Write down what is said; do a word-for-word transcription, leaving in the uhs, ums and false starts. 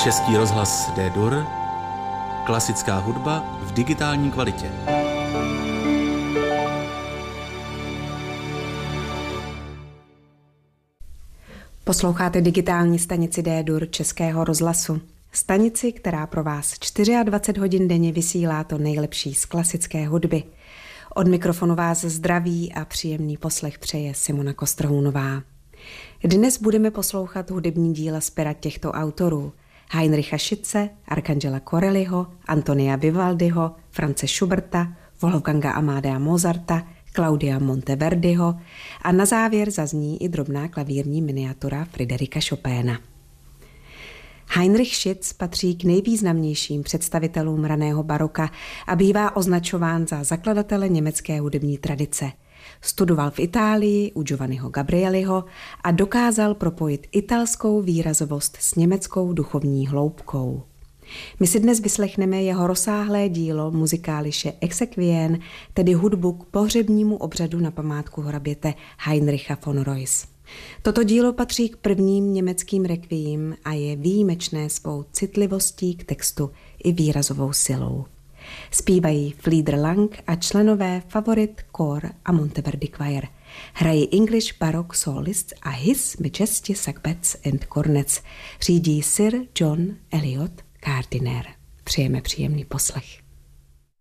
Český rozhlas D-Dur, klasická hudba v digitální kvalitě. Posloucháte digitální stanici D-Dur Českého rozhlasu. Stanici, která pro vás dvacet čtyři hodin denně vysílá to nejlepší z klasické hudby. Od mikrofonu vás zdraví a příjemný poslech přeje Simona Kostrohounová. Dnes budeme poslouchat hudební díla z pera těchto autorů: Heinricha Schütze, Arcangela Corelliho, Antonia Vivaldiho, Franze Schuberta, Wolfganga Amadea Mozarta, Claudia Monteverdiho a na závěr zazní i drobná klavírní miniatura Friderika Chopina. Heinrich Schütz patří k nejvýznamnějším představitelům raného baroka a bývá označován za zakladatele německé hudební tradice. Studoval v Itálii u Giovanniho Gabrieliho a dokázal propojit italskou výrazovost s německou duchovní hloubkou. My si dnes vyslechneme jeho rozsáhlé dílo muzikáliše Exequien, tedy hudbu k pohřebnímu obřadu na památku hraběte Heinricha von Reuss. Toto dílo patří k prvním německým rekvím a je výjimečné svou citlivostí k textu i výrazovou silou. Zpívají Flieder Lang a členové Favorit Chor a Monteverdi Choir. Hrají English Baroque Solists a His Majesty Sagbets and Cornets. Řídí Sir John Eliot Gardiner. Přejeme příjemný poslech.